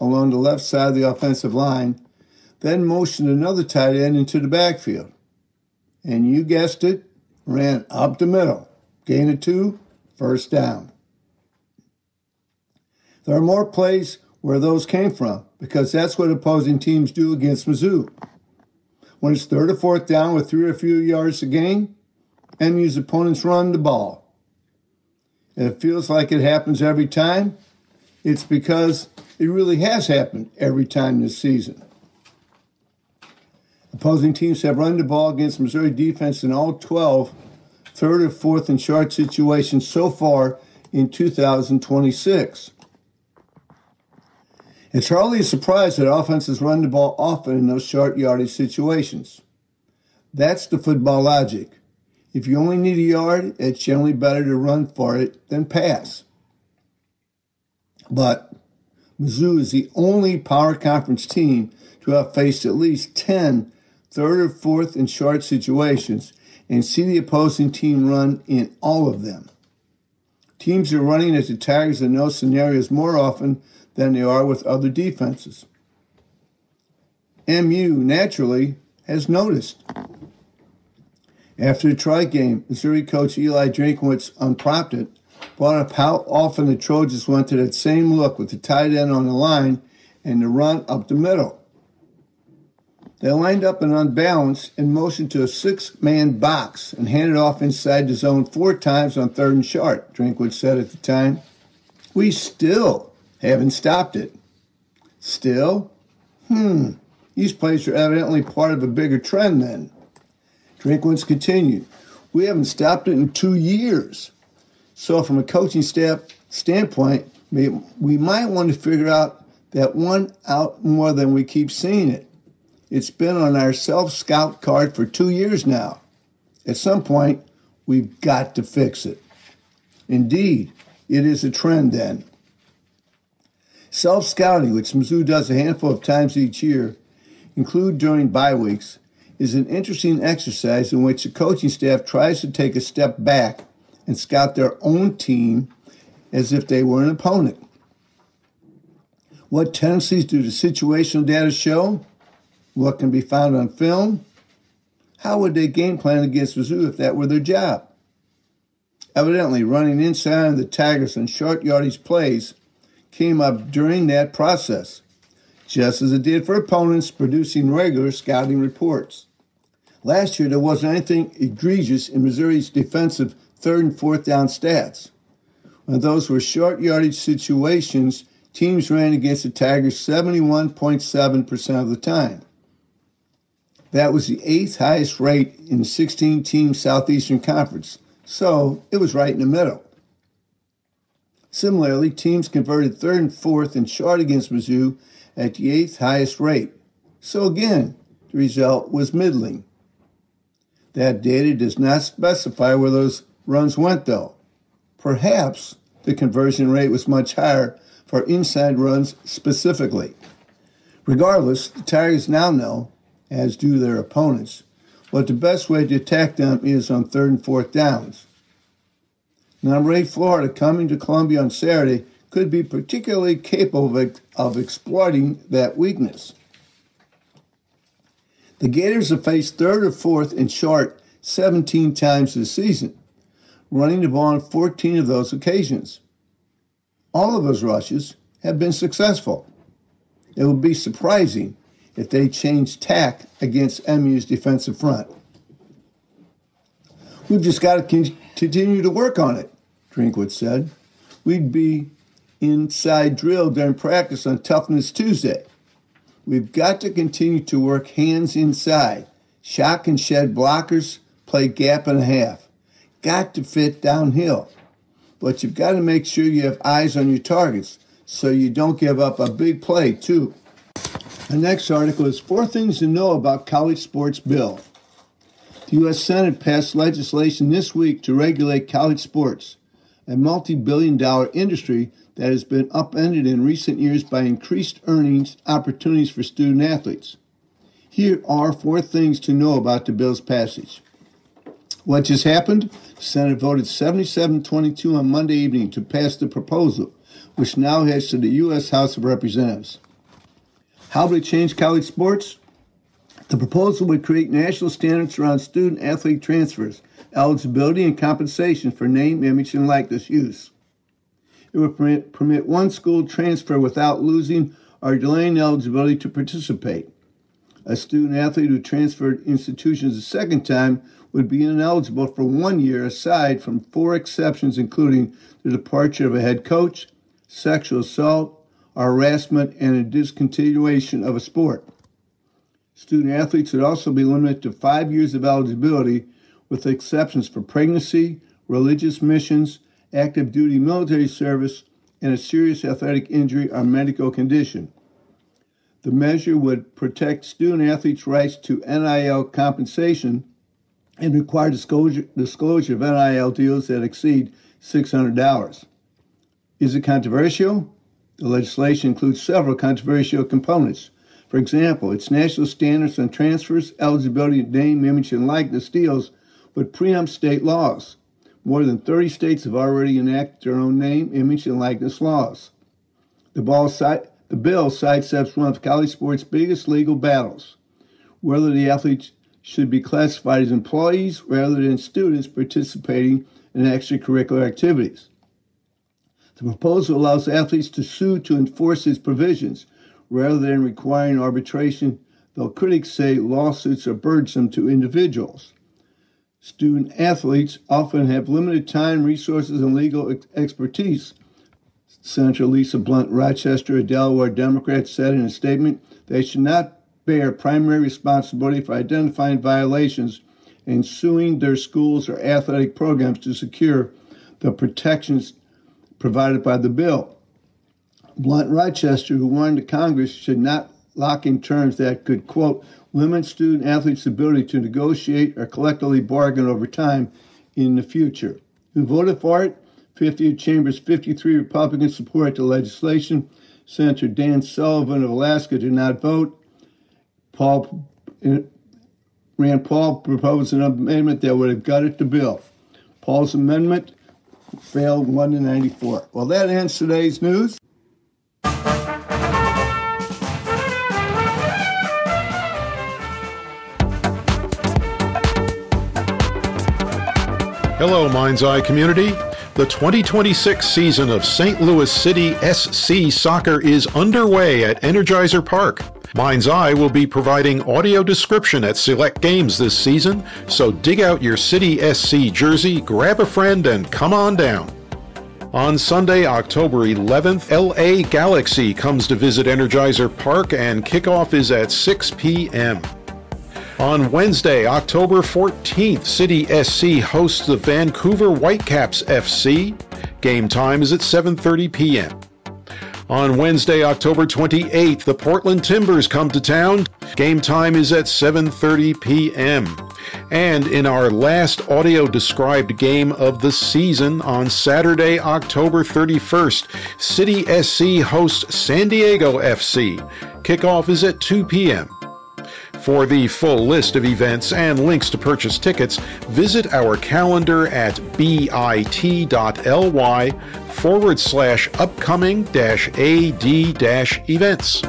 along the left side of the offensive line, then motioned another tight end into the backfield. And you guessed it, ran up the middle. Gain of 2, first down. There are more plays where those came from because that's what opposing teams do against Mizzou. When it's 3rd or 4th down with 3 or few yards to gain, MU's opponents run the ball. And it feels like it happens every time. It's because it really has happened every time this season. Opposing teams have run the ball against Missouri defense in all 12 3rd or 4th and short situations so far in 2026. It's hardly a surprise that offenses run the ball often in those short yardage situations. That's the football logic. If you only need a yard, it's generally better to run for it than pass. But Mizzou is the only power conference team to have faced at least 10 3rd or 4th and short situations and see the opposing team run in all of them. Teams are running at the Tigers in those scenarios more often than they are with other defenses. MU, naturally, has noticed. After the Troy game, Missouri coach Eli Drinkwitz, unprompted, brought up how often the Trojans went to that same look with the tight end on the line and the run up the middle. They lined up and unbalanced and motioned to a 6-man box and handed off inside the zone 4 times on 3rd and short, Drinkwitz said at the time. We still haven't stopped it. Still? These plays are evidently part of a bigger trend then. Drinkwitz continued, we haven't stopped it in 2 years. So from a coaching staff standpoint, we might want to figure out that one out more than we keep seeing it. It's been on our self-scout card for 2 years now. At some point, we've got to fix it. Indeed, it is a trend then. Self-scouting, which Mizzou does a handful of times each year, include during bye weeks, is an interesting exercise in which the coaching staff tries to take a step back and scout their own team as if they were an opponent. What tendencies do the situational data show? What can be found on film? How would they game plan against Mizzou if that were their job? Evidently, running inside of the Tigers on short yardage plays came up during that process, just as it did for opponents producing regular scouting reports. Last year, there wasn't anything egregious in Missouri's defensive 3rd and 4th down stats. When those were short yardage situations, teams ran against the Tigers 71.7% of the time. That was the 8th highest rate in the 16-team Southeastern Conference, so it was right in the middle. Similarly, teams converted 3rd and 4th and short against Mizzou at the 8th highest rate. So again, the result was middling. That data does not specify where those runs went, though. Perhaps the conversion rate was much higher for inside runs specifically. Regardless, the Tigers now know, as do their opponents, what the best way to attack them is on 3rd and 4th downs. Number 8 Florida, coming to Columbia on Saturday, could be particularly capable of exploiting that weakness. The Gators have faced 3rd or 4th and short 17 times this season, running the ball on 14 of those occasions. All of those rushes have been successful. It would be surprising if they changed tack against MU's defensive front. We've just got to continue to work on it, Drinkwitz said. We'd be inside drill during practice on Toughness Tuesday. We've got to continue to work hands inside, shock and shed blockers, play gap and a half. Got to fit downhill. But you've got to make sure you have eyes on your targets so you don't give up a big play, too. The next article is 4 things to know about college sports bill. The U.S. Senate passed legislation this week to regulate college sports, a multi-billion-dollar industry that has been upended in recent years by increased earnings opportunities for student athletes. Here are 4 things to know about the bill's passage. What just happened? The Senate voted 77-22 on Monday evening to pass the proposal, which now heads to the U.S. House of Representatives. How would it change college sports? The proposal would create national standards around student-athlete transfers, eligibility, and compensation for name, image, and likeness use. It would permit one school transfer without losing or delaying eligibility to participate. A student-athlete who transferred institutions a second time would be ineligible for 1 year aside from 4 exceptions, including the departure of a head coach, sexual assault, or harassment, and a discontinuation of a sport. Student-athletes would also be limited to 5 years of eligibility, with exceptions for pregnancy, religious missions, active duty military service, and a serious athletic injury or medical condition. The measure would protect student-athletes' rights to NIL compensation and require disclosure of NIL deals that exceed $600. Is it controversial? The legislation includes several controversial components. For example, its national standards on transfers, eligibility, name, image, and likeness deals would preempt state laws. More than 30 states have already enacted their own name, image, and likeness laws. The bill sidesteps one of college sports' biggest legal battles, whether the athletes should be classified as employees rather than students participating in extracurricular activities. The proposal allows athletes to sue to enforce its provisions rather than requiring arbitration, though critics say lawsuits are burdensome to individuals. Student athletes often have limited time, resources, and legal expertise. Senator Lisa Blunt Rochester, a Delaware Democrat, said in a statement they should not bear primary responsibility for identifying violations and suing their schools or athletic programs to secure the protections provided by the bill. Blunt Rochester, who warned the Congress should not lock in terms that could, quote, limit student athletes' ability to negotiate or collectively bargain over time in the future. Who voted for it? 50 of Chamber's 53 Republicans support the legislation. Senator Dan Sullivan of Alaska did not vote. Rand Paul proposed an amendment that would have gutted the bill. Paul's amendment failed 1-94. Well, that ends today's news. Hello, Mind's Eye community. The 2026 season of St. Louis City SC Soccer is underway at Energizer Park. Mind's Eye will be providing audio description at select games this season, so dig out your City SC jersey, grab a friend, and come on down. On Sunday, October 11th, LA Galaxy comes to visit Energizer Park, and kickoff is at 6 p.m. On Wednesday, October 14th, City SC hosts the Vancouver Whitecaps FC. Game time is at 7:30 p.m. On Wednesday, October 28th, the Portland Timbers come to town. Game time is at 7:30 p.m. And in our last audio-described game of the season, on Saturday, October 31st, City SC hosts San Diego FC. Kickoff is at 2 p.m. For the full list of events and links to purchase tickets, visit our calendar at bit.ly/upcoming-ad-events.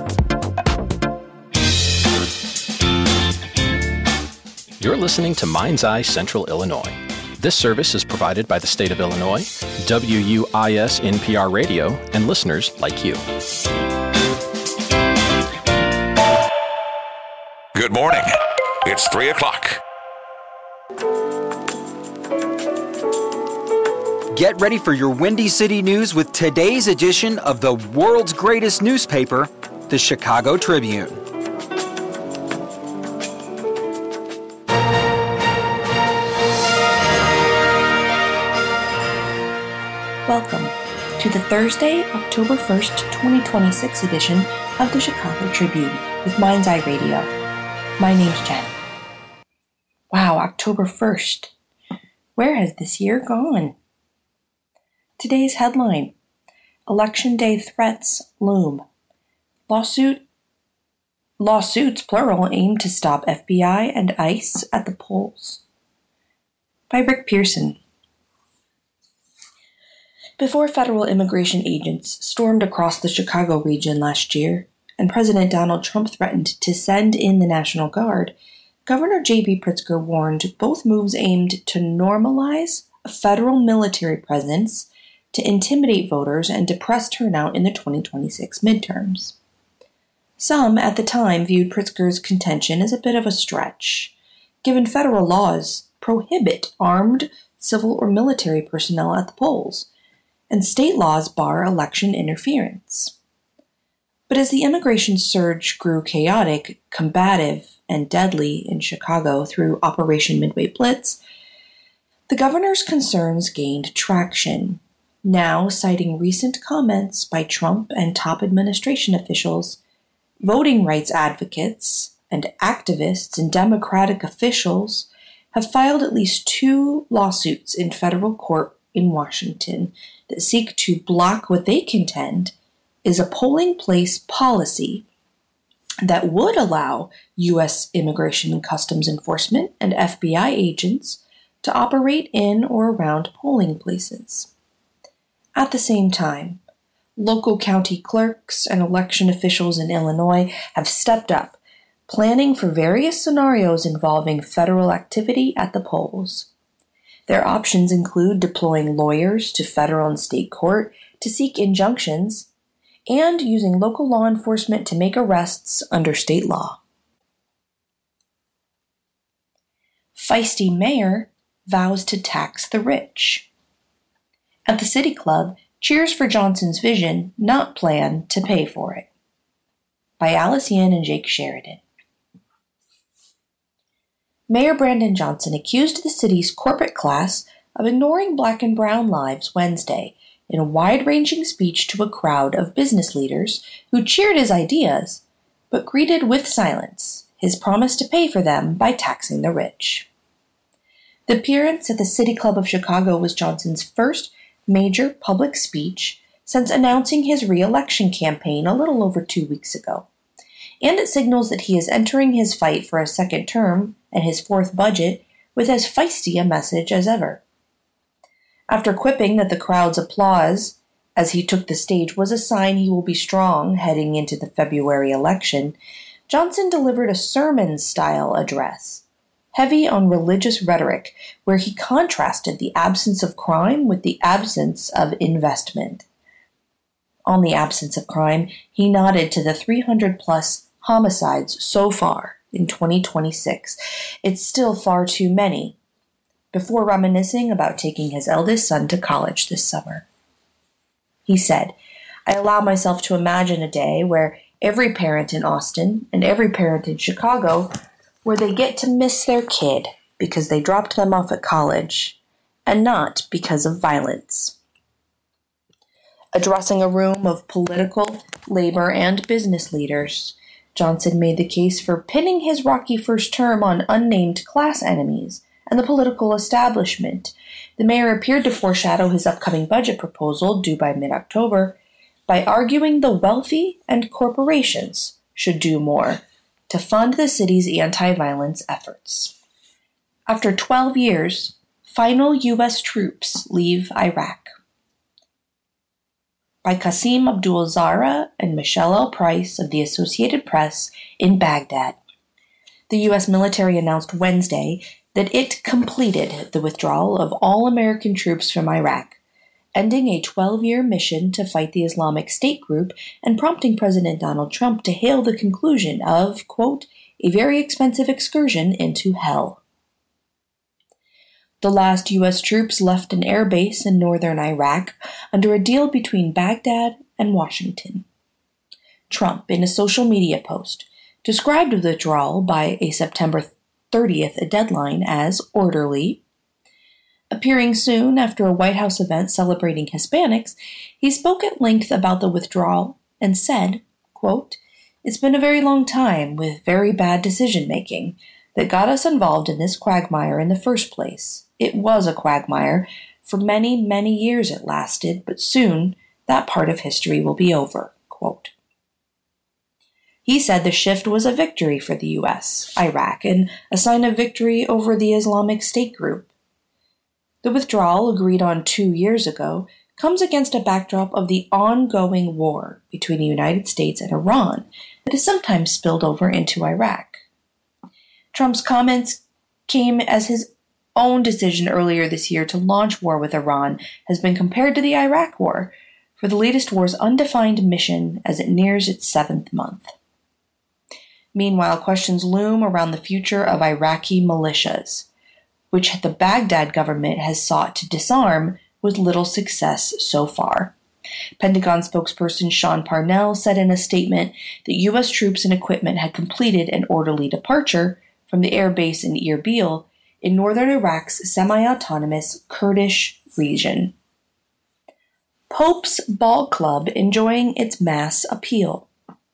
You're listening to Mind's Eye Central Illinois. This service is provided by the state of Illinois, WUIS NPR Radio, and listeners like you. Good morning. It's 3 o'clock. Get ready for your Windy City news with today's edition of the world's greatest newspaper, the Chicago Tribune. Welcome to the Thursday, October 1st, 2026 edition of the Chicago Tribune with Mind's Eye Radio. My name's Jen. Wow, October 1st. Where has this year gone? Today's headline: Election Day threats loom. Lawsuits, plural, aim to stop FBI and ICE at the polls. By Rick Pearson. Before federal immigration agents stormed across the Chicago region last year, and President Donald Trump threatened to send in the National Guard, Governor J.B. Pritzker warned both moves aimed to normalize a federal military presence, to intimidate voters, and depress turnout in the 2026 midterms. Some at the time viewed Pritzker's contention as a bit of a stretch, given federal laws prohibit armed civil or military personnel at the polls, and state laws bar election interference. But as the immigration surge grew chaotic, combative, and deadly in Chicago through Operation Midway Blitz, the governor's concerns gained traction, now citing recent comments by Trump and top administration officials. Voting rights advocates and activists and Democratic officials have filed at least 2 lawsuits in federal court in Washington that seek to block what they contend is a polling place policy that would allow U.S. Immigration and Customs Enforcement and FBI agents to operate in or around polling places. At the same time, local county clerks and election officials in Illinois have stepped up, planning for various scenarios involving federal activity at the polls. Their options include deploying lawyers to federal and state court to seek injunctions and using local law enforcement to make arrests under state law. Feisty mayor vows to tax the rich. At the City Club, cheers for Johnson's vision, not plan, to pay for it. By Alice Yin and Jake Sheridan. Mayor Brandon Johnson accused the city's corporate class of ignoring Black and brown lives Wednesday in a wide-ranging speech to a crowd of business leaders who cheered his ideas, but greeted with silence his promise to pay for them by taxing the rich. The appearance at the City Club of Chicago was Johnson's first major public speech since announcing his re-election campaign a little over 2 weeks ago, and it signals that he is entering his fight for a second term and his 4th budget with as feisty a message as ever. After quipping that the crowd's applause as he took the stage was a sign he will be strong heading into the February election, Johnson delivered a sermon-style address, heavy on religious rhetoric, where he contrasted the absence of crime with the absence of investment. On the absence of crime, he nodded to the 300-plus homicides so far in 2026. It's still far too many, before reminiscing about taking his eldest son to college this summer. He said, "I allow myself to imagine a day where every parent in Austin and every parent in Chicago where they get to miss their kid because they dropped them off at college, and not because of violence." Addressing a room of political, labor, and business leaders, Johnson made the case for pinning his rocky first term on unnamed class enemies and the political establishment. The mayor appeared to foreshadow his upcoming budget proposal, due by mid-October, by arguing the wealthy and corporations should do more to fund the city's anti-violence efforts. After 12 years, final U.S. troops leave Iraq. By Qasim Abdul-Zahra and Michelle L. Price of the Associated Press in Baghdad. The U.S. military announced Wednesday that it completed the withdrawal of all American troops from Iraq, ending a 12-year mission to fight the Islamic State group and prompting President Donald Trump to hail the conclusion of, quote, a very expensive excursion into hell. The last U.S. troops left an air base in northern Iraq under a deal between Baghdad and Washington. Trump, in a social media post, described the withdrawal by a September 30th deadline as orderly. Appearing soon after a White House event celebrating Hispanics, he spoke at length about the withdrawal and said, quote, "It's been a very long time with very bad decision-making that got us involved in this quagmire in the first place. It was a quagmire. For many, many years it lasted, but soon that part of history will be over." Quote. He said the shift was a victory for the U.S., Iraq, and a sign of victory over the Islamic State group. The withdrawal, agreed on 2 years ago, comes against a backdrop of the ongoing war between the United States and Iran that has sometimes spilled over into Iraq. Trump's comments came as his own decision earlier this year to launch war with Iran has been compared to the Iraq War for the latest war's undefined mission as it nears its 7th month. Meanwhile, questions loom around the future of Iraqi militias, which the Baghdad government has sought to disarm with little success so far. Pentagon spokesperson Sean Parnell said in a statement that U.S. troops and equipment had completed an orderly departure from the air base in Erbil in northern Iraq's semi-autonomous Kurdish region. Pope's Ball Club enjoying its mass appeal.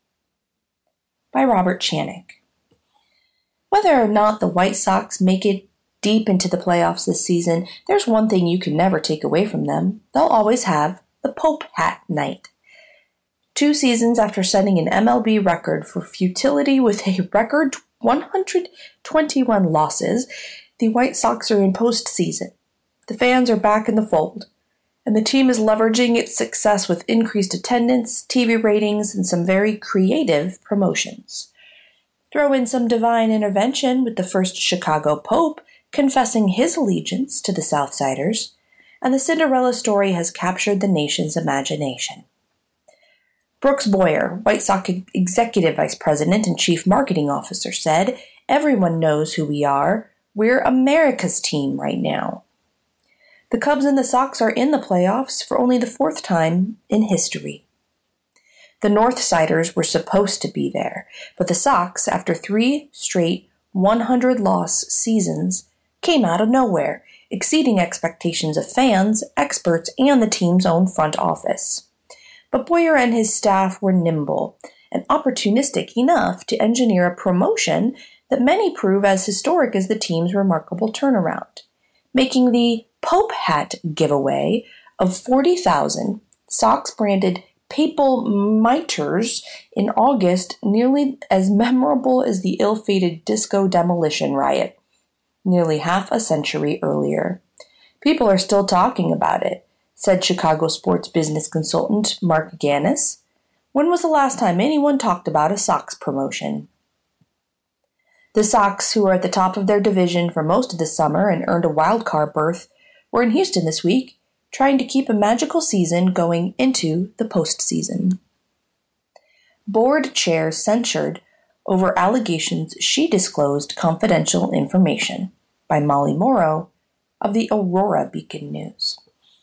By Robert Chanik. Whether or not the White Sox make it deep into the playoffs this season, there's one thing you can never take away from them. They'll always have the Pope Hat Night. 2 seasons after setting an MLB record for futility with a record 121 losses, the White Sox are in postseason. The fans are back in the fold, and the team is leveraging its success with increased attendance, TV ratings, and some very creative promotions. Throw in some divine intervention with the first Chicago Pope confessing his allegiance to the Southsiders, and the Cinderella story has captured the nation's imagination. Brooks Boyer, White Sox Executive Vice President and Chief Marketing Officer, said, "Everyone knows who we are. We're America's team right now." The Cubs and the Sox are in the playoffs for only the 4th time in history. The Northsiders were supposed to be there, but the Sox, after 3 straight 100-loss seasons, came out of nowhere, exceeding expectations of fans, experts, and the team's own front office. But Boyer and his staff were nimble and opportunistic enough to engineer a promotion that many prove as historic as the team's remarkable turnaround, making the Pope Hat giveaway of 40,000 Sox-branded papal mitres in August nearly as memorable as the ill-fated disco demolition riot, nearly half a century earlier. People are still talking about it, said Chicago sports business consultant Mark Gannis. When was the last time anyone talked about a Sox promotion? The Sox, who are at the top of their division for most of the summer and earned a wild card berth, were in Houston this week, trying to keep a magical season going into the postseason. Board chair censured over allegations she disclosed confidential information, by Molly Morrow of the Aurora Beacon News.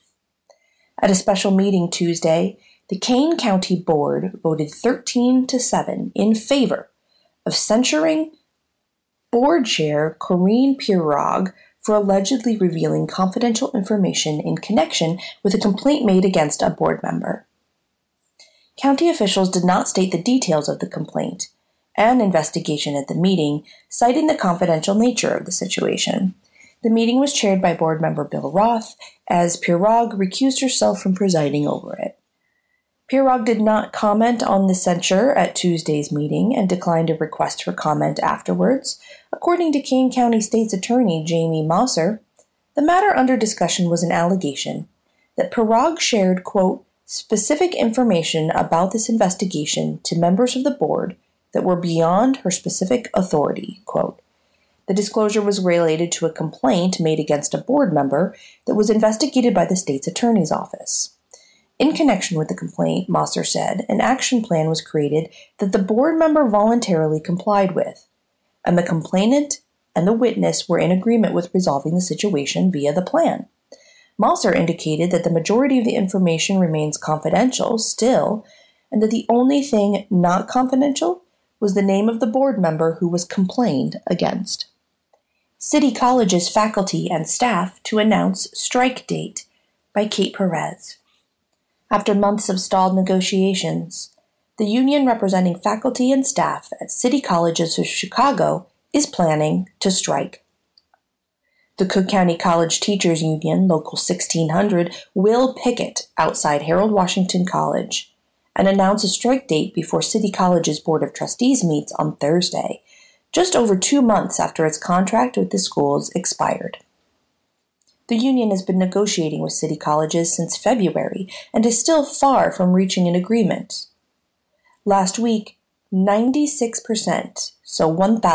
At a special meeting Tuesday, the Kane County Board voted 13-7 in favor of censuring Board Chair Corinne Pirog for allegedly revealing confidential information in connection with a complaint made against a board member. County officials did not state the details of the complaint and investigation at the meeting, citing the confidential nature of the situation. The meeting was chaired by board member Bill Roth, as Pirog recused herself from presiding over it. Pirog did not comment on the censure at Tuesday's meeting and declined a request for comment afterwards. According to Kane County State's Attorney Jamie Mosser, the matter under discussion was an allegation that Pirog shared, quote, specific information about this investigation to members of the board that were beyond her specific authority, quote. The disclosure was related to a complaint made against a board member that was investigated by the state's attorney's office. In connection with the complaint, Mosser said, an action plan was created that the board member voluntarily complied with, and the complainant and the witness were in agreement with resolving the situation via the plan. Mosser indicated that the majority of the information remains confidential still, and that the only thing not confidential was the name of the board member who was complained against. City College's faculty and staff to announce strike date by Kate Perez. After months of stalled negotiations, the union representing faculty and staff at City Colleges of Chicago is planning to strike. The Cook County College Teachers Union, Local 1600, will picket outside Harold Washington College and announce a strike date before City College's Board of Trustees meets on Thursday, just over 2 months after its contract with the schools expired. The union has been negotiating with city colleges since February and is still far from reaching an agreement. Last week, 96%, so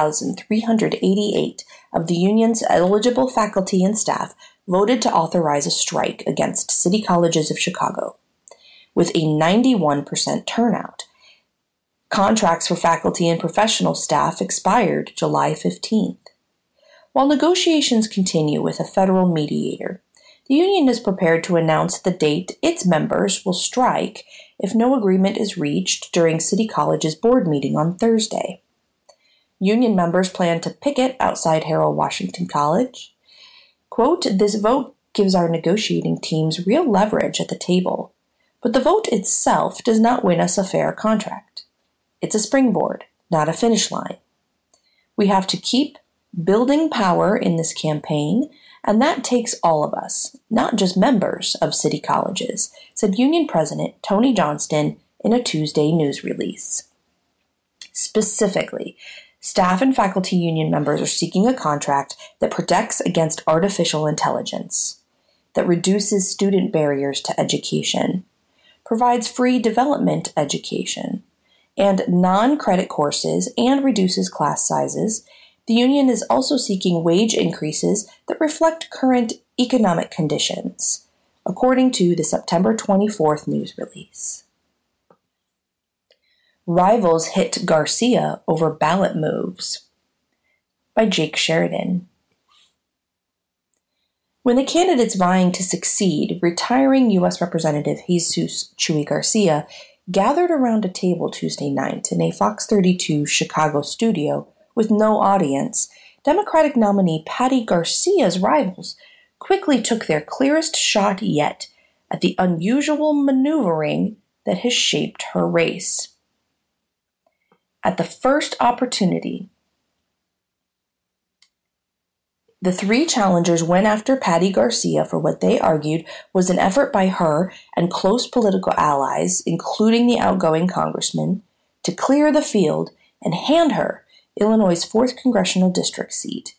1,388 of the union's eligible faculty and staff voted to authorize a strike against city colleges of Chicago, with a 91% turnout. Contracts for faculty and professional staff expired July 15th. While negotiations continue with a federal mediator, the union is prepared to announce the date its members will strike if no agreement is reached during City College's board meeting on Thursday. Union members plan to picket outside Harold Washington College. Quote, "This vote gives our negotiating teams real leverage at the table, but the vote itself does not win us a fair contract. It's a springboard, not a finish line. We have to keep building power in this campaign, and that takes all of us, not just members of city colleges," said Union President Tony Johnston in a Tuesday news release. Specifically, staff and faculty union members are seeking a contract that protects against artificial intelligence, that reduces student barriers to education, provides free development education, and non-credit courses, and reduces class sizes. The union is also seeking wage increases that reflect current economic conditions, according to the September 24th news release. Rivals hit Garcia over ballot moves, by Jake Sheridan. When the candidates vying to succeed retiring U.S. Representative Jesus Chuy Garcia gathered around a table Tuesday night in a Fox 32 Chicago studio with no audience, Democratic nominee Patty Garcia's rivals quickly took their clearest shot yet at the unusual maneuvering that has shaped her race. At the first opportunity, the three challengers went after Patty Garcia for what they argued was an effort by her and close political allies, including the outgoing congressman, to clear the field and hand her Illinois' 4th congressional district seat.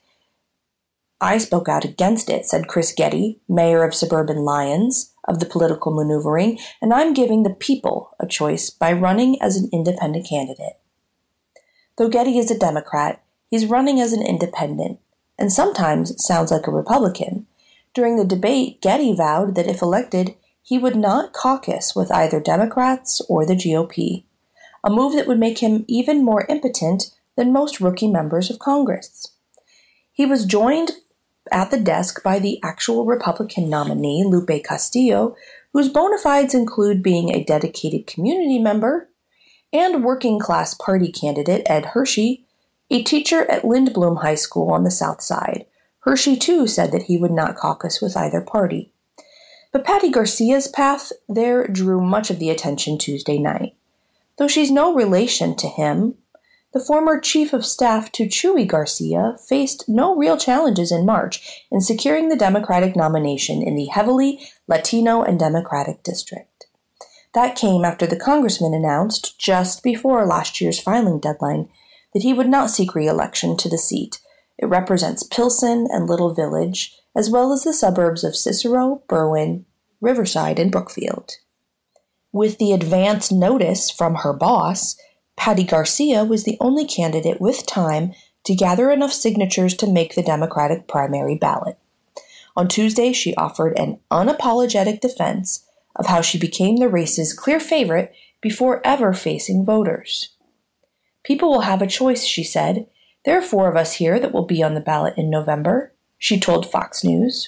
"I spoke out against it," said Chris Getty, mayor of suburban Lyons, of the political maneuvering, "and I'm giving the people a choice by running as an independent candidate." Though Getty is a Democrat, he's running as an independent, and sometimes sounds like a Republican. During the debate, Getty vowed that if elected, he would not caucus with either Democrats or the GOP, a move that would make him even more impotent than most rookie members of Congress. He was joined at the desk by the actual Republican nominee, Lupe Castillo, whose bona fides include being a dedicated community member, and working-class party candidate Ed Hershey, a teacher at Lindblom High School on the South Side. Hershey, too, said that he would not caucus with either party. But Patty Garcia's path there drew much of the attention Tuesday night. Though she's no relation to him, the former chief of staff to Chuy Garcia faced no real challenges in March in securing the Democratic nomination in the heavily Latino and Democratic district. That came after the congressman announced, just before last year's filing deadline, that he would not seek re-election to the seat. It represents Pilsen and Little Village, as well as the suburbs of Cicero, Berwyn, Riverside, and Brookfield. With the advance notice from her boss, Patty Garcia was the only candidate with time to gather enough signatures to make the Democratic primary ballot. On Tuesday, she offered an unapologetic defense of how she became the race's clear favorite before ever facing voters. "People will have a choice," she said. "There are 4 of us here that will be on the ballot in November," she told Fox News.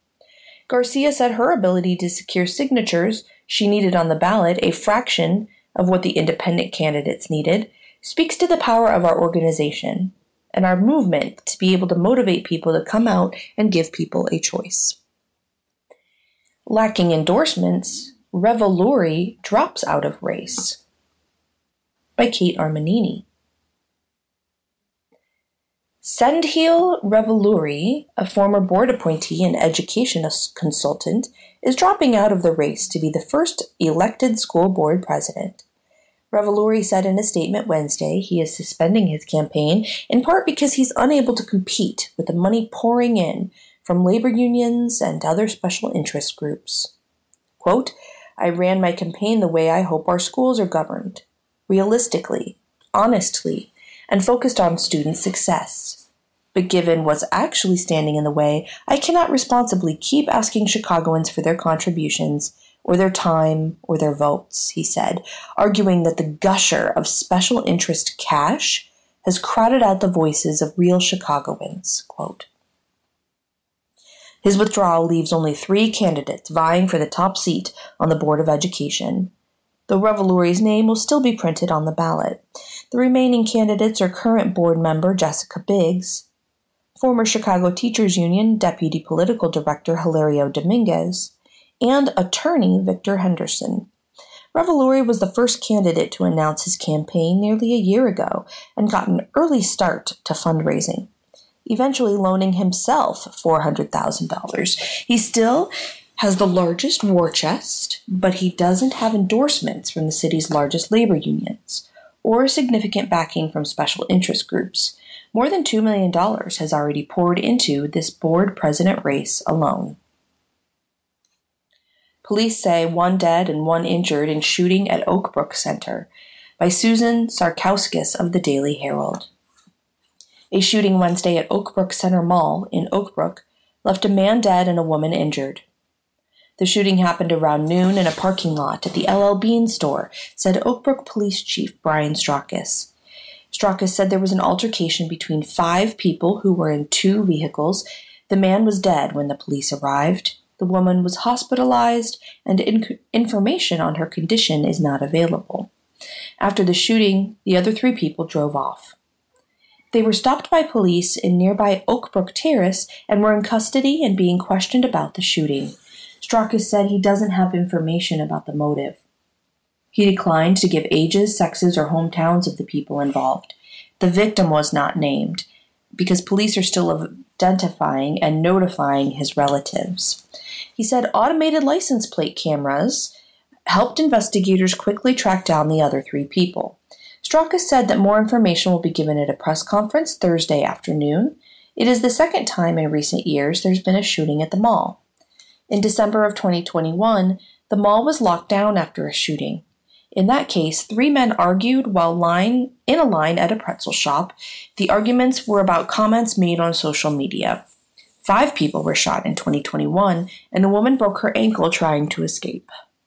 Garcia said her ability to secure signatures she needed on the ballot, a fraction of what the independent candidates needed, speaks to the power of our organization and our movement to be able to motivate people to come out and give people a choice. Lacking endorsements, Revoluri drops out of race, by Kate Armanini. Sendhil Revoluri, a former board appointee and education consultant, is dropping out of the race to be the first elected school board president. Revoluri said in a statement Wednesday he is suspending his campaign, in part because he's unable to compete with the money pouring in from labor unions and other special interest groups. Quote, I ran my campaign the way I hope our schools are governed, realistically, honestly, and focused on student success. But given what's actually standing in the way, I cannot responsibly keep asking Chicagoans for their contributions or their time or their votes, he said, arguing that the gusher of special interest cash has crowded out the voices of real Chicagoans. Quote, his withdrawal leaves only 3 candidates vying for the top seat on the Board of Education, though Revolori's name will still be printed on the ballot. The remaining candidates are current board member Jessica Biggs, former Chicago Teachers Union Deputy Political Director Hilario Dominguez, and attorney Victor Henderson. Revolori was the first candidate to announce his campaign nearly a year ago and got an early start to fundraising, eventually loaning himself $400,000. He still has the largest war chest, but he doesn't have endorsements from the city's largest labor unions or significant backing from special interest groups. More than $2 million has already poured into this board president race alone. Police say 1 dead and 1 injured in shooting at Oakbrook Center by Susan Sarkowskis of the Daily Herald. A shooting Wednesday at Oakbrook Center Mall in Oakbrook left a man dead and a woman injured. The shooting happened around noon in a parking lot at the LL Bean store, said Oakbrook Police Chief Brian Straucus. Straucus said there was an altercation between 5 people who were in 2 vehicles. The man was dead when the police arrived. The woman was hospitalized, and information on her condition is not available. After the shooting, the other 3 people drove off. They were stopped by police in nearby Oakbrook Terrace and were in custody and being questioned about the shooting. Straucus said he doesn't have information about the motive. He declined to give ages, sexes, or hometowns of the people involved. The victim was not named because police are still identifying and notifying his relatives. He said automated license plate cameras helped investigators quickly track down the other 3 people. Straucus said that more information will be given at a press conference Thursday afternoon. It is the second time in recent years there's been a shooting at the mall. In December of 2021, the mall was locked down after a shooting. In that case, 3 men argued while in a line at a pretzel shop. The arguments were about comments made on social media. 5 people were shot in 2021, and a woman broke her ankle trying to escape.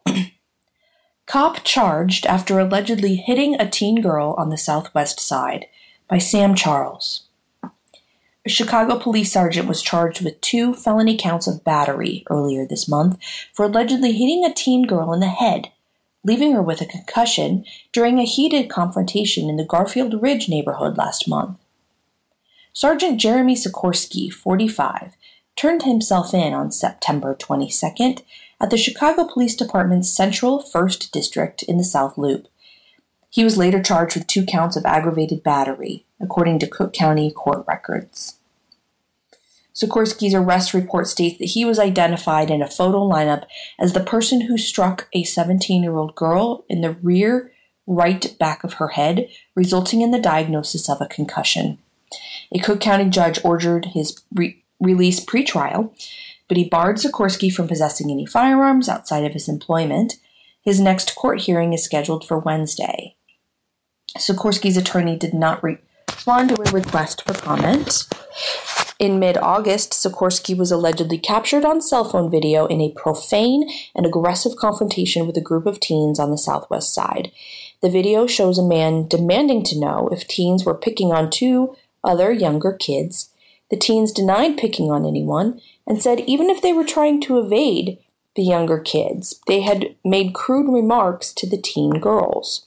Cop charged after allegedly hitting a teen girl on the Southwest Side by Sam Charles. A Chicago police sergeant was charged with 2 felony counts of battery earlier this month for allegedly hitting a teen girl in the head, leaving her with a concussion during a heated confrontation in the Garfield Ridge neighborhood last month. Sergeant Jeremy Sikorsky, 45, turned himself in on September 22nd at the Chicago Police Department's Central 1st District in the South Loop. He was later charged with 2 counts of aggravated battery, according to Cook County court records. Sikorsky's arrest report states that he was identified in a photo lineup as the person who struck a 17-year-old girl in the rear right back of her head, resulting in the diagnosis of a concussion. A Cook County judge ordered his release pretrial, but he barred Sikorsky from possessing any firearms outside of his employment. His next court hearing is scheduled for Wednesday. Sikorsky's attorney did not respond to a request for comment. In mid-August, Sikorsky was allegedly captured on cell phone video in a profane and aggressive confrontation with a group of teens on the Southwest Side. The video shows a man demanding to know if teens were picking on 2 other younger kids. The teens denied picking on anyone and said even if they were trying to evade the younger kids, they had made crude remarks to the teen girls.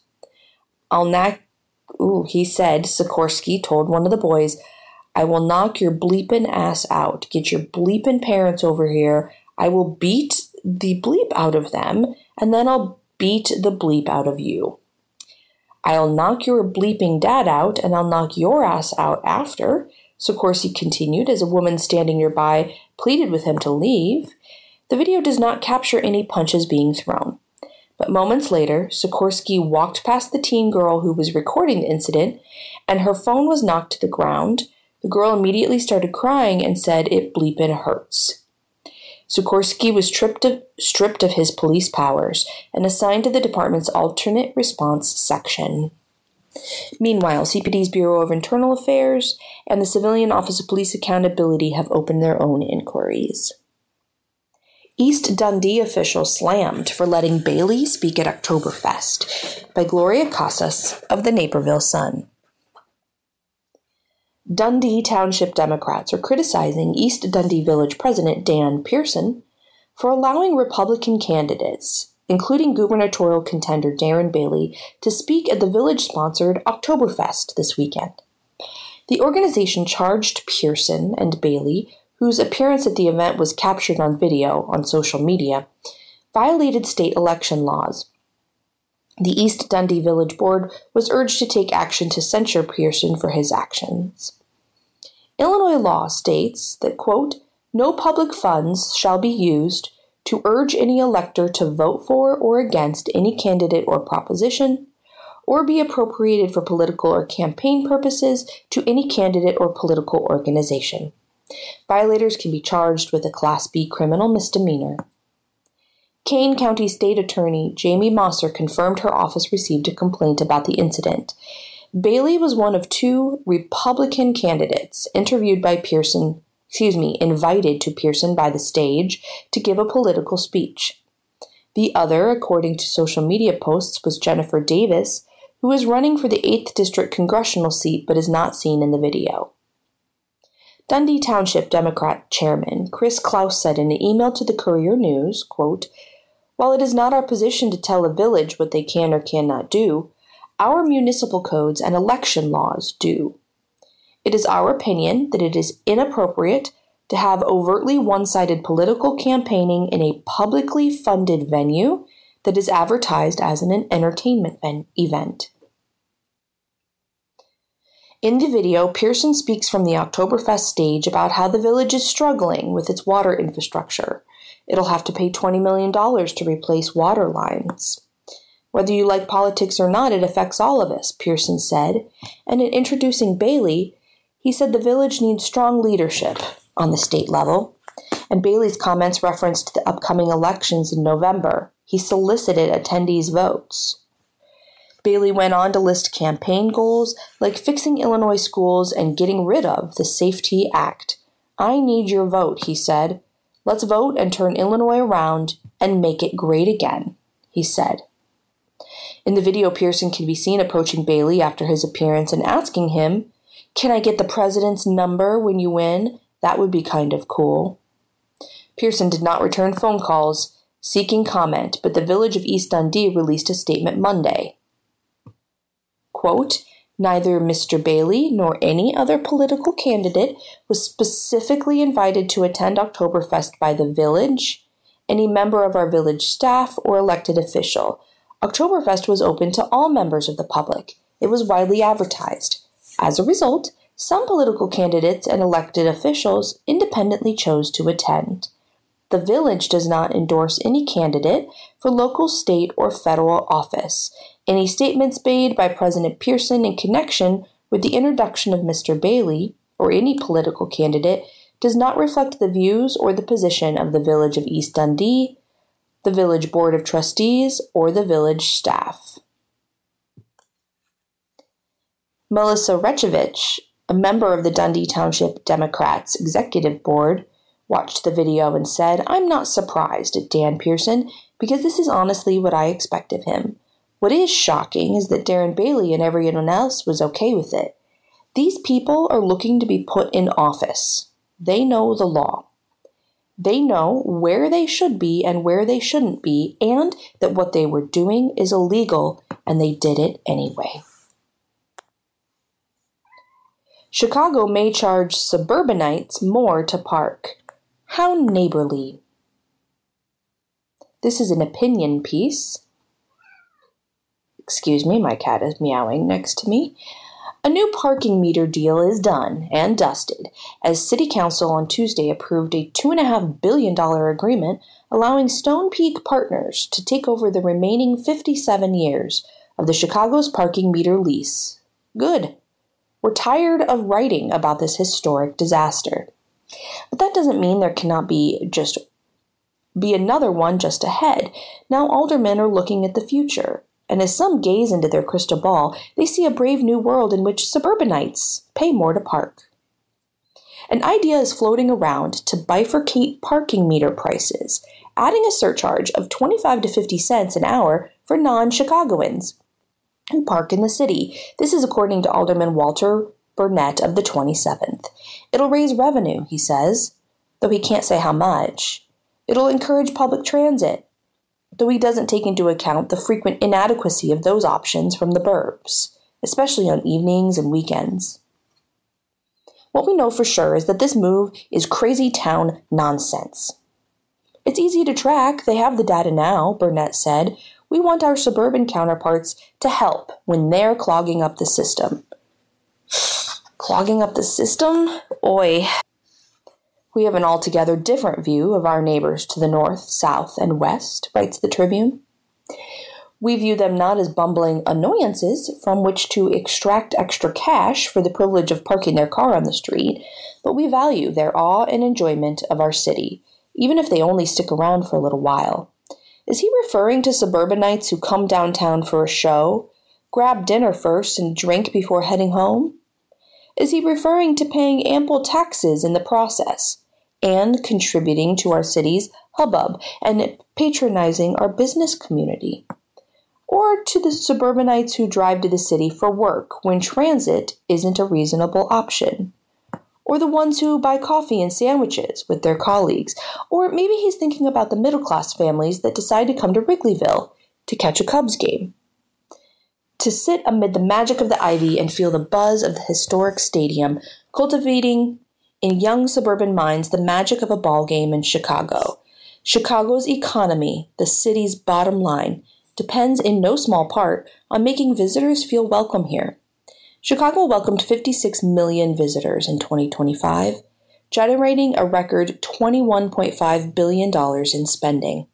He said, Sikorsky told one of the boys, I will knock your bleepin' ass out. Get your bleepin' parents over here. I will beat the bleep out of them, and then I'll beat the bleep out of you. I'll knock your bleeping dad out, and I'll knock your ass out after, Sikorsky continued as a woman standing nearby pleaded with him to leave. The video does not capture any punches being thrown. But moments later, Sikorsky walked past the teen girl who was recording the incident, and her phone was knocked to the ground. The girl immediately started crying and said it bleepin' hurts. Sikorsky was stripped of his police powers and assigned to the department's alternate response section. Meanwhile, CPD's Bureau of Internal Affairs and the Civilian Office of Police Accountability have opened their own inquiries. East Dundee officials slammed for letting Bailey speak at Oktoberfest by Gloria Casas of the Naperville Sun. Dundee Township Democrats are criticizing East Dundee Village President Dan Pearson for allowing Republican candidates, including gubernatorial contender Darren Bailey, to speak at the village-sponsored Oktoberfest this weekend. The organization charged Pearson and Bailey, whose appearance at the event was captured on video on social media, violated state election laws. The East Dundee Village Board was urged to take action to censure Pearson for his actions. Illinois law states that, quote, no public funds shall be used to urge any elector to vote for or against any candidate or proposition, or be appropriated for political or campaign purposes to any candidate or political organization. Violators can be charged with a Class B criminal misdemeanor. Kane County State Attorney Jamie Mosser confirmed her office received a complaint about the incident. Bailey was one of two Republican candidates invited to Pearson by the stage to give a political speech. The other, according to social media posts, was Jennifer Davis, who is running for the 8th District congressional seat but is not seen in the video. Dundee Township Democrat Chairman Chris Klaus said in an email to the Courier News, quote, while it is not our position to tell a village what they can or cannot do, our municipal codes and election laws do. It is our opinion that it is inappropriate to have overtly one-sided political campaigning in a publicly funded venue that is advertised as an entertainment event. In the video, Pearson speaks from the Oktoberfest stage about how the village is struggling with its water infrastructure. It'll have to pay $20 million to replace water lines. Whether you like politics or not, it affects all of us, Pearson said. And in introducing Bailey, he said the village needs strong leadership on the state level. And Bailey's comments referenced the upcoming elections in November. He solicited attendees' votes. Bailey went on to list campaign goals like fixing Illinois schools and getting rid of the Safety Act. I need your vote, he said. Let's vote and turn Illinois around and make it great again, he said. In the video, Pearson can be seen approaching Bailey after his appearance and asking him, can I get the president's number when you win? That would be kind of cool. Pearson did not return phone calls seeking comment, but the village of East Dundee released a statement Monday. Quote, neither Mr. Bailey nor any other political candidate was specifically invited to attend Oktoberfest by the village, any member of our village staff, or elected official. Oktoberfest was open to all members of the public. It was widely advertised. As a result, some political candidates and elected officials independently chose to attend. The village does not endorse any candidate for local, state, or federal office. Any statements made by President Pearson in connection with the introduction of Mr. Bailey, or any political candidate, does not reflect the views or the position of the village of East Dundee, the village board of trustees, or the village staff. Melissa Rechevich, a member of the Dundee Township Democrats Executive Board, watched the video and said, I'm not surprised at Dan Pearson because this is honestly what I expect of him. What is shocking is that Darren Bailey and everyone else was okay with it. These people are looking to be put in office. They know the law. They know where they should be and where they shouldn't be, and that what they were doing is illegal, and they did it anyway. Chicago may charge suburbanites more to park. How neighborly. This is an opinion piece. Excuse me, my cat is meowing next to me. A new parking meter deal is done and dusted, as City Council on Tuesday approved a $2.5 billion agreement allowing Stone Peak Partners to take over the remaining 57 years of the Chicago's parking meter lease. Good. We're tired of writing about this historic disaster. But that doesn't mean there cannot be another one just ahead. Now aldermen are looking at the future, and as some gaze into their crystal ball, they see a brave new world in which suburbanites pay more to park. An idea is floating around to bifurcate parking meter prices, adding a surcharge of 25 to 50 cents an hour for non-Chicagoans who park in the city. This is according to Alderman Walter Burnett of the 27th. It'll raise revenue, he says, though he can't say how much. It'll encourage public transit, though he doesn't take into account the frequent inadequacy of those options from the burbs, especially on evenings and weekends. What we know for sure is that this move is crazy town nonsense. It's easy to track. They have the data now, Burnett said. We want our suburban counterparts to help when they're clogging up the system. Clogging up the system? Oi. We have an altogether different view of our neighbors to the north, south, and west, writes the Tribune. We view them not as bumbling annoyances from which to extract extra cash for the privilege of parking their car on the street, but we value their awe and enjoyment of our city, even if they only stick around for a little while. Is he referring to suburbanites who come downtown for a show, grab dinner first and drink before heading home? Is he referring to paying ample taxes in the process and contributing to our city's hubbub and patronizing our business community? Or to the suburbanites who drive to the city for work when transit isn't a reasonable option? Or the ones who buy coffee and sandwiches with their colleagues? Or maybe he's thinking about the middle-class families that decide to come to Wrigleyville to catch a Cubs game. To sit amid the magic of the ivy and feel the buzz of the historic stadium, cultivating in young suburban minds the magic of a ball game in Chicago. Chicago's economy, the city's bottom line, depends in no small part on making visitors feel welcome here. Chicago welcomed 56 million visitors in 2025, generating a record $21.5 billion in spending.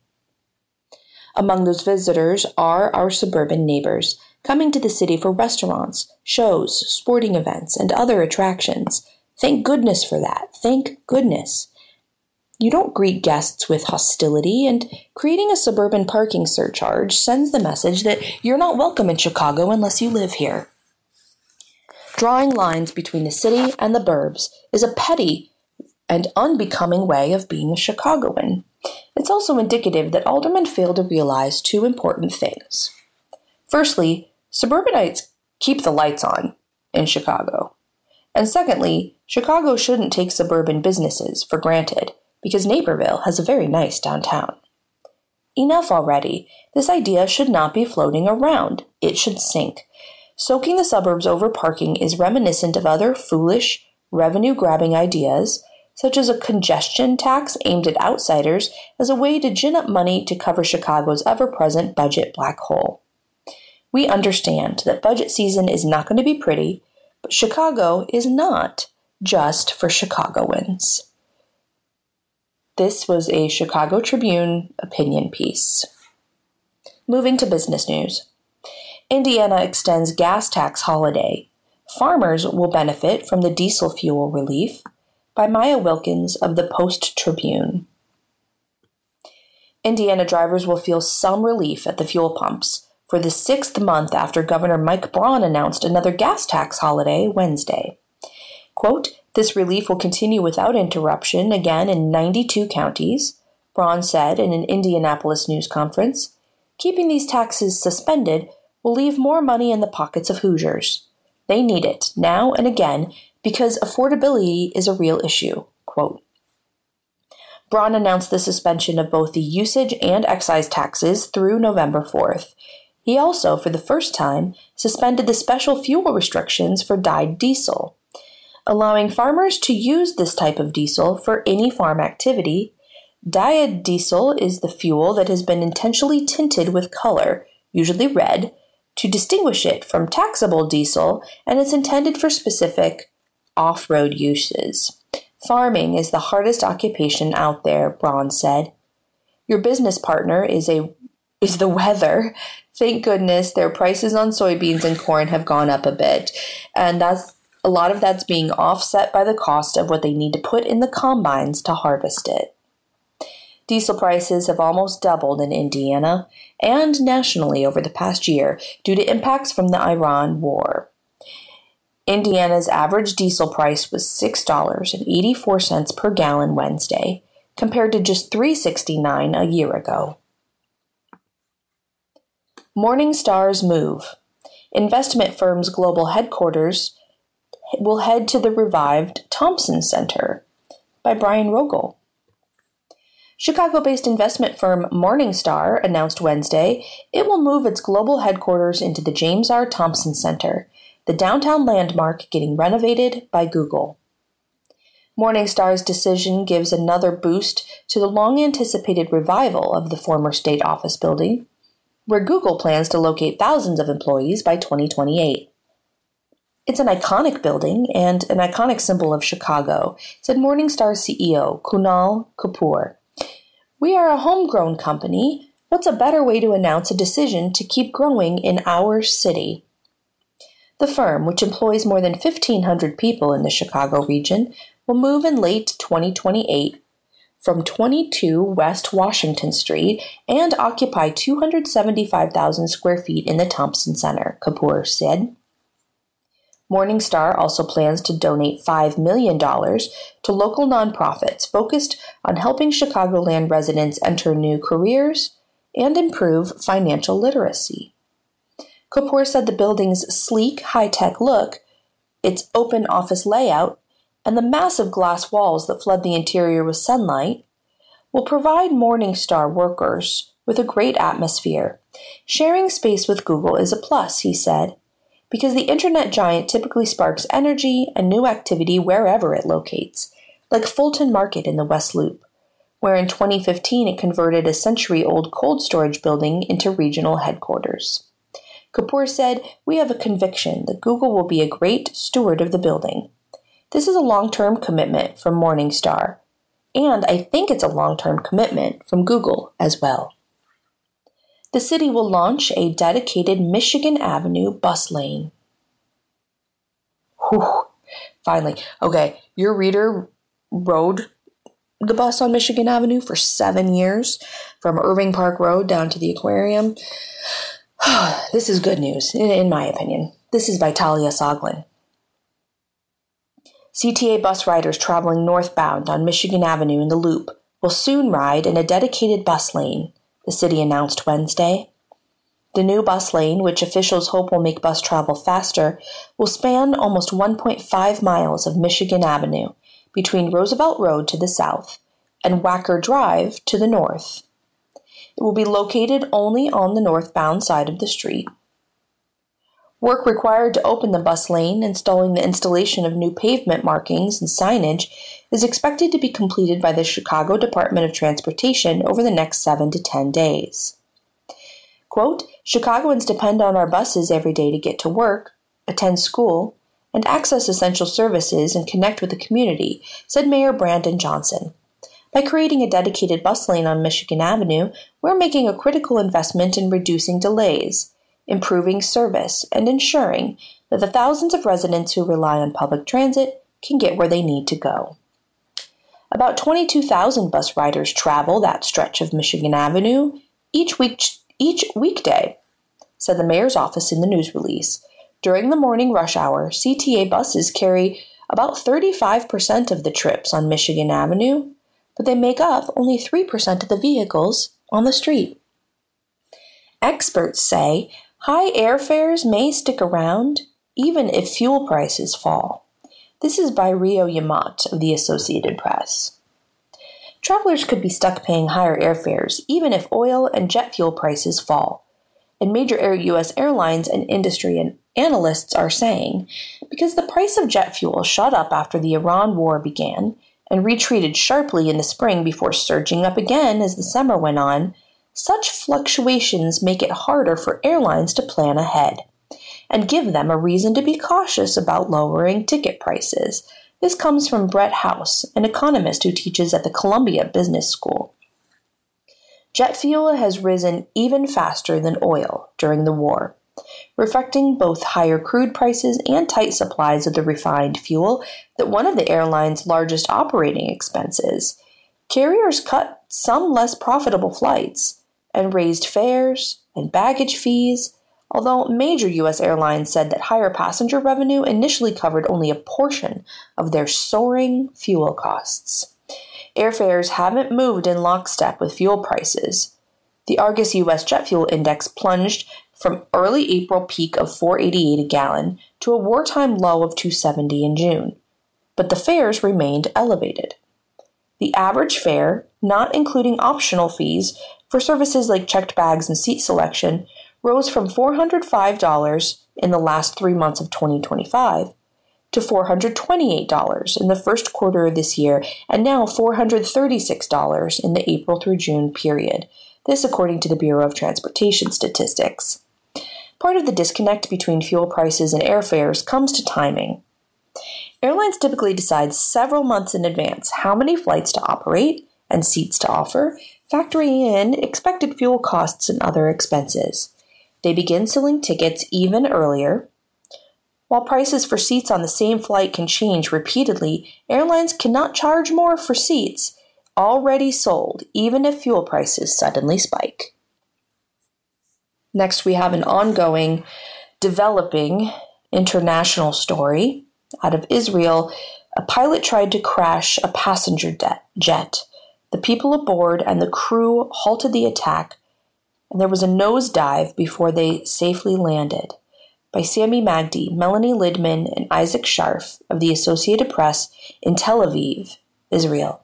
Among those visitors are our suburban neighbors, coming to the city for restaurants, shows, sporting events, and other attractions. Thank goodness for that. Thank goodness. You don't greet guests with hostility, and creating a suburban parking surcharge sends the message that you're not welcome in Chicago unless you live here. Drawing lines between the city and the burbs is a petty and unbecoming way of being a Chicagoan. It's also indicative that aldermen fail to realize two important things. Firstly, suburbanites keep the lights on in Chicago. And secondly, Chicago shouldn't take suburban businesses for granted, because Naperville has a very nice downtown. Enough already. This idea should not be floating around. It should sink. Soaking the suburbs over parking is reminiscent of other foolish, revenue-grabbing ideas, such as a congestion tax aimed at outsiders as a way to gin up money to cover Chicago's ever-present budget black hole. We understand that budget season is not going to be pretty, but Chicago is not just for Chicagoans. This was a Chicago Tribune opinion piece. Moving to business news. Indiana extends gas tax holiday. Farmers will benefit from the diesel fuel relief, by Maya Wilkins of the Post-Tribune. Indiana drivers will feel some relief at the fuel pumps for the 6th month after Governor Mike Braun announced another gas tax holiday Wednesday. Quote, this relief will continue without interruption again in 92 counties, Braun said in an Indianapolis news conference. Keeping these taxes suspended will leave more money in the pockets of Hoosiers. They need it, now and again, because affordability is a real issue, quote. Braun announced the suspension of both the usage and excise taxes through November 4th. He also, for the first time, suspended the special fuel restrictions for dyed diesel, allowing farmers to use this type of diesel for any farm activity. Dyed diesel is the fuel that has been intentionally tinted with color, usually red, to distinguish it from taxable diesel, and it's intended for specific off-road uses. Farming is the hardest occupation out there, Braun said. Your business partner is the weather. Thank goodness their prices on soybeans and corn have gone up a bit. And that's A lot of that's being offset by the cost of what they need to put in the combines to harvest it. Diesel prices have almost doubled in Indiana and nationally over the past year due to impacts from the Iran war. Indiana's average diesel price was $6.84 per gallon Wednesday, compared to just $3.69 a year ago. Morningstar's move. Investment firm's global headquarters will head to the revived Thompson Center by Brian Rogel. Chicago-based investment firm Morningstar announced Wednesday it will move its global headquarters into the James R. Thompson Center, the downtown landmark getting renovated by Google. Morningstar's decision gives another boost to the long-anticipated revival of the former state office building, where Google plans to locate thousands of employees by 2028. It's an iconic building and an iconic symbol of Chicago, said Morningstar CEO Kunal Kapoor. We are a homegrown company. What's a better way to announce a decision to keep growing in our city? The firm, which employs more than 1,500 people in the Chicago region, will move in late 2028 from 22 West Washington Street and occupy 275,000 square feet in the Thompson Center, Kapoor said. Morningstar also plans to donate $5 million to local nonprofits focused on helping Chicagoland residents enter new careers and improve financial literacy. Kapoor said the building's sleek, high-tech look, its open office layout, and the massive glass walls that flood the interior with sunlight will provide Morningstar workers with a great atmosphere. Sharing space with Google is a plus, he said, because the internet giant typically sparks energy and new activity wherever it locates, like Fulton Market in the West Loop, where in 2015 it converted a century-old cold storage building into regional headquarters. Kapoor said, "We have a conviction that Google will be a great steward of the building. This is a long-term commitment from Morningstar, and I think it's a long-term commitment from Google as well." The city will launch a dedicated Michigan Avenue bus lane. Whew, finally. Okay, your reader rode the bus on Michigan Avenue for 7 years, from Irving Park Road down to the aquarium. This is good news, in my opinion. This is by Talia Soglin. CTA bus riders traveling northbound on Michigan Avenue in the Loop will soon ride in a dedicated bus lane, the city announced Wednesday. The new bus lane, which officials hope will make bus travel faster, will span almost 1.5 miles of Michigan Avenue between Roosevelt Road to the south and Wacker Drive to the north. It will be located only on the northbound side of the street. Work required to open the bus lane, installing the installation of new pavement markings and signage, is expected to be completed by the Chicago Department of Transportation over the next 7 to 10 days. Quote, Chicagoans depend on our buses every day to get to work, attend school, and access essential services and connect with the community, said Mayor Brandon Johnson. By creating a dedicated bus lane on Michigan Avenue, we're making a critical investment in reducing delays, improving service, and ensuring that the thousands of residents who rely on public transit can get where they need to go. About 22,000 bus riders travel that stretch of Michigan Avenue each weekday, said the mayor's office in the news release. During the morning rush hour, CTA buses carry about 35% of the trips on Michigan Avenue, but they make up only 3% of the vehicles on the street. Experts say high airfares may stick around even if fuel prices fall. This is by Rio Yamat of the Associated Press. Travelers could be stuck paying higher airfares even if oil and jet fuel prices fall. And major U.S. airlines and industry and analysts are saying, because the price of jet fuel shot up after the Iran war began and retreated sharply in the spring before surging up again as the summer went on, such fluctuations make it harder for airlines to plan ahead and give them a reason to be cautious about lowering ticket prices. This comes from Brett House, an economist who teaches at the Columbia Business School. Jet fuel has risen even faster than oil during the war. reflecting both higher crude prices and tight supplies of the refined fuel that one of the airline's largest operating expenses. Carriers cut some less profitable flights and raised fares and baggage fees, although major U.S. airlines said that higher passenger revenue initially covered only a portion of their soaring fuel costs. Airfares haven't moved in lockstep with fuel prices. The Argus U.S. jet fuel index plunged from early April peak of $4.88 a gallon to a wartime low of $2.70 in June, but the fares remained elevated. The average fare, not including optional fees for services like checked bags and seat selection, rose from $405 in the last 3 months of 2025 to $428 in the first quarter of this year, and now $436 in the April through June period. This according to the Bureau of Transportation Statistics. Part of the disconnect between fuel prices and airfares comes to timing. Airlines typically decide several months in advance how many flights to operate and seats to offer, factoring in expected fuel costs and other expenses. They begin selling tickets even earlier. While prices for seats on the same flight can change repeatedly, airlines cannot charge more for seats already sold, even if fuel prices suddenly spike. Next, we have an ongoing, developing international story. Out of Israel, a pilot tried to crash a passenger jet. The people aboard and the crew halted the attack, and there was a nosedive before they safely landed. By Sami Magdi, Melanie Lidman, and Isaac Sharf of the Associated Press in Tel Aviv, Israel.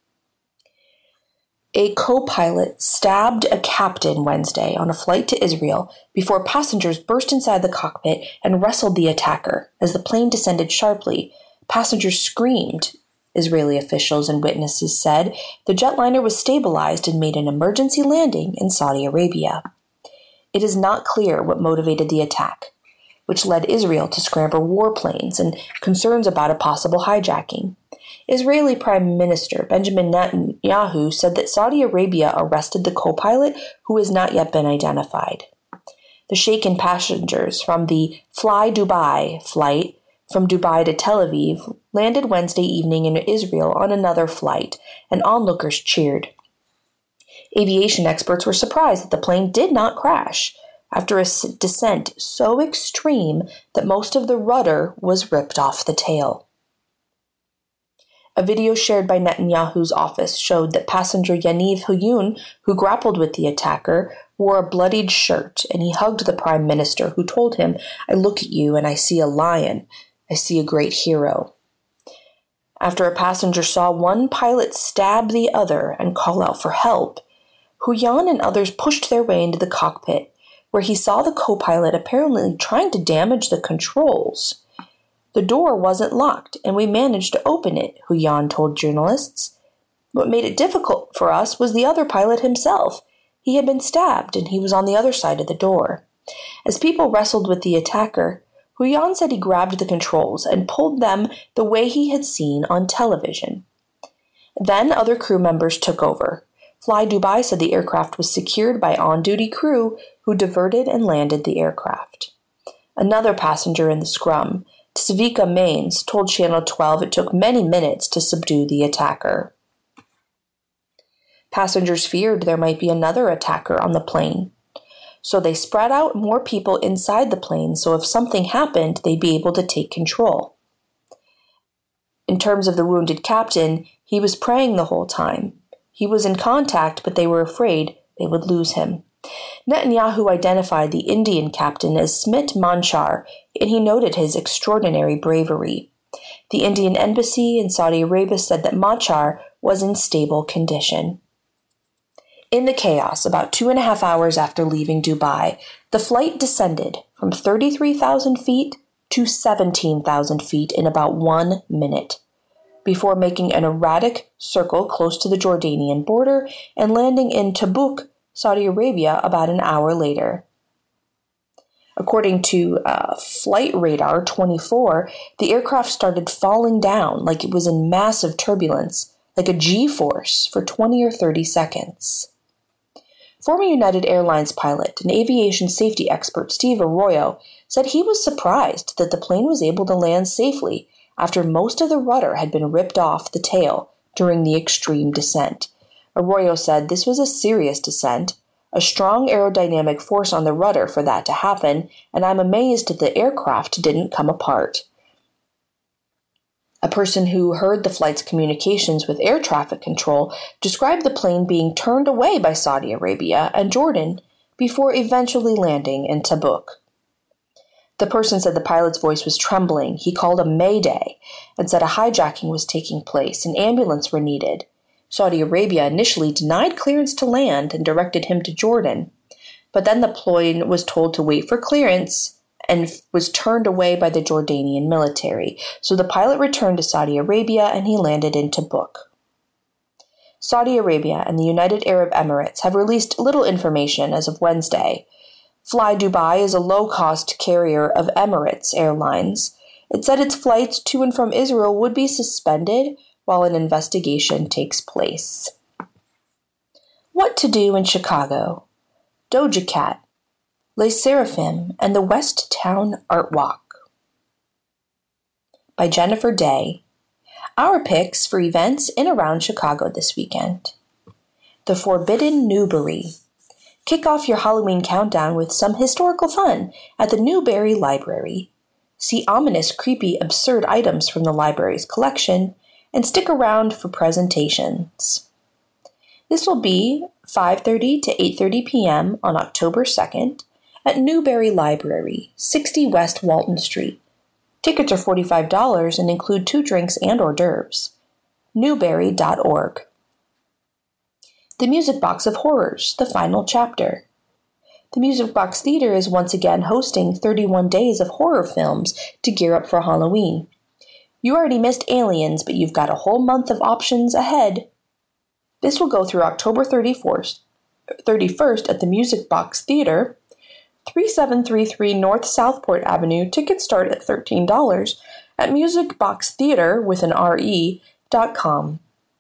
A co-pilot stabbed a captain Wednesday on a flight to Israel before passengers burst inside the cockpit and wrestled the attacker. As the plane descended sharply, passengers screamed, Israeli officials and witnesses said. The jetliner was stabilized and made an emergency landing in Saudi Arabia. It is not clear what motivated the attack, which led Israel to scramble warplanes and concerns about a possible hijacking. Israeli Prime Minister Benjamin Netanyahu said that Saudi Arabia arrested the co-pilot, who has not yet been identified. The shaken passengers from the Fly Dubai flight from Dubai to Tel Aviv landed Wednesday evening in Israel on another flight, and onlookers cheered. Aviation experts were surprised that the plane did not crash after a descent so extreme that most of the rudder was ripped off the tail. A video shared by Netanyahu's office showed that passenger Yaniv Huyun, who grappled with the attacker, wore a bloodied shirt, and he hugged the prime minister, who told him, I look at you and I see a lion. I see a great hero. After a passenger saw one pilot stab the other and call out for help, Huyun and others pushed their way into the cockpit, where he saw the co-pilot apparently trying to damage the controls. The door wasn't locked, and we managed to open it, Huyun told journalists. What made it difficult for us was the other pilot himself. He had been stabbed, and he was on the other side of the door. As people wrestled with the attacker, Huyun said he grabbed the controls and pulled them the way he had seen on television. Then other crew members took over. Fly Dubai said the aircraft was secured by on-duty crew who diverted and landed the aircraft. Another passenger in the scrum, Tzvika Maines, told Channel 12 it took many minutes to subdue the attacker. Passengers feared there might be another attacker on the plane, so they spread out more people inside the plane so if something happened, they'd be able to take control. In terms of the wounded captain, he was praying the whole time. He was in contact, but they were afraid they would lose him. Netanyahu identified the Indian captain as Smit Manchar, and he noted his extraordinary bravery. The Indian embassy in Saudi Arabia said that Manchar was in stable condition. In the chaos, about 2.5 hours after leaving Dubai, the flight descended from 33,000 feet to 17,000 feet in about 1 minute, before making an erratic circle close to the Jordanian border and landing in Tabuk, Saudi Arabia, about an hour later. According to Flight Radar 24, the aircraft started falling down like it was in massive turbulence, like a G-force, for 20 or 30 seconds. Former United Airlines pilot and aviation safety expert Steve Arroyo said he was surprised that the plane was able to land safely after most of the rudder had been ripped off the tail during the extreme descent. Arroyo said this was a serious descent, a strong aerodynamic force on the rudder for that to happen, and I'm amazed that the aircraft didn't come apart. A person who heard the flight's communications with air traffic control described the plane being turned away by Saudi Arabia and Jordan before eventually landing in Tabuk. The person said the pilot's voice was trembling. He called a mayday and said a hijacking was taking place and ambulance were needed. Saudi Arabia initially denied clearance to land and directed him to Jordan, but then the plane was told to wait for clearance and was turned away by the Jordanian military. So the pilot returned to Saudi Arabia and he landed in Tabuk. Saudi Arabia and the United Arab Emirates have released little information as of Wednesday. Fly Dubai is a low-cost carrier of Emirates Airlines. It said its flights to and from Israel would be suspended while an investigation takes place. What to do in Chicago? Doja Cat, Les Seraphim, and the West Town Art Walk. By Jennifer Day. Our picks for events in around Chicago this weekend. The Forbidden Newbery. Kick off your Halloween countdown with some historical fun at the Newberry Library. See ominous, creepy, absurd items from the library's collection, and stick around for presentations. This will be 5:30 to 8:30 p.m. on October 2nd at Newberry Library, 60 West Walton Street. Tickets are $45 and include 2 drinks and hors d'oeuvres. Newberry.org. The Music Box of Horrors, the final chapter. The Music Box Theater is once again hosting 31 days of horror films to gear up for Halloween. You already missed Aliens, but you've got a whole month of options ahead. This will go through October 31st at the Music Box Theater, 3733 North Southport Avenue. Tickets start at $13 at musicboxtheater with an RE.com.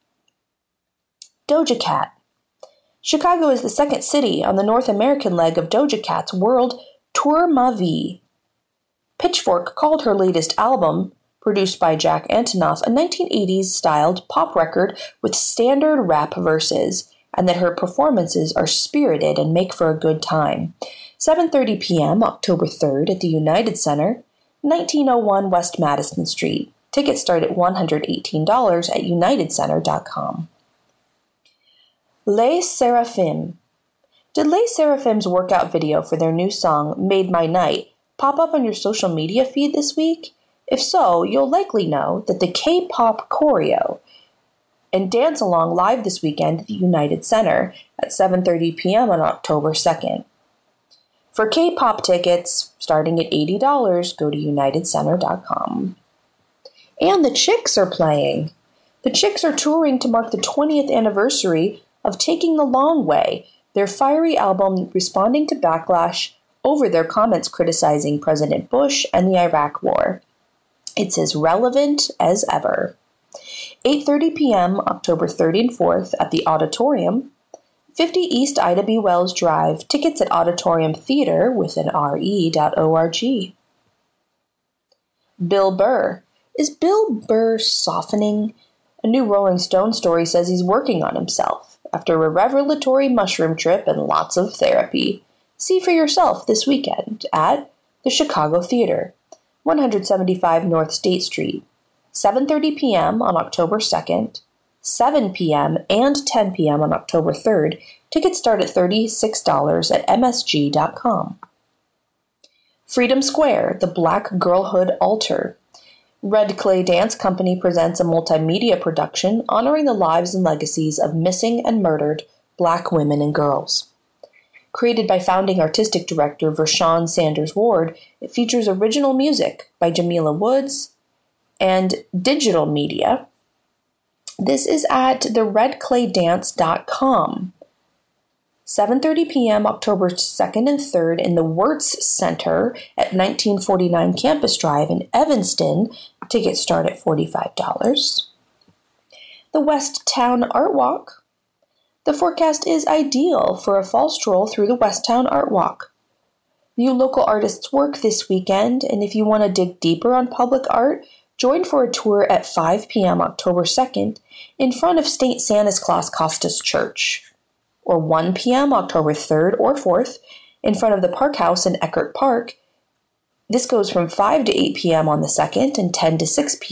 Doja Cat. Chicago is the second city on the North American leg of Doja Cat's World Tour Ma Vie. Pitchfork called her latest album, produced by Jack Antonoff, a 1980s-styled pop record with standard rap verses, and that her performances are spirited and make for a good time. 7:30 p.m. October 3rd at the United Center, 1901 West Madison Street. Tickets start at $118 at unitedcenter.com. Les Seraphim. Did Les Seraphim's workout video for their new song, Made My Night, pop up on your social media feed this week? If so, you'll likely know that the K-pop choreo and dance along live this weekend at the United Center at 7:30 p.m. on October 2nd. For K-pop tickets, starting at $80, go to unitedcenter.com. And the Chicks are playing. The Chicks are touring to mark the 20th anniversary of Taking the Long Way, their fiery album responding to backlash over their comments criticizing President Bush and the Iraq War. It's as relevant as ever. 8:30 p.m. October 3rd and 4th at the Auditorium, 50 East Ida B. Wells Drive. Tickets at Auditorium Theater with an RE.org. Bill Burr. Is Bill Burr softening? A new Rolling Stone story says he's working on himself after a revelatory mushroom trip and lots of therapy. See for yourself this weekend at the Chicago Theater, 175 North State Street, 7:30 p.m. on October 2nd, 7 p.m. and 10 p.m. on October 3rd. Tickets start at $36 at msg.com. Freedom Square, the Black Girlhood Altar. Red Clay Dance Company presents a multimedia production honoring the lives and legacies of missing and murdered Black women and girls. Created by founding artistic director Vershawn Sanders Ward, it features original music by Jamila Woods and digital media. This is at theredclaydance.com. 7:30 p.m. October 2nd and 3rd in the Wirtz Center at 1949 Campus Drive in Evanston. Tickets start at $45. The West Town Art Walk. The forecast is ideal for a fall stroll through the Westtown Art Walk. View local artists' work this weekend, and if you want to dig deeper on public art, join for a tour at 5 p.m. October 2nd in front of St. Stanislaus Costas Church, or 1 p.m. October 3rd or 4th in front of the Park House in Eckert Park. This goes from 5 to 8 p.m. on the 2nd and 10 to 6 p.m.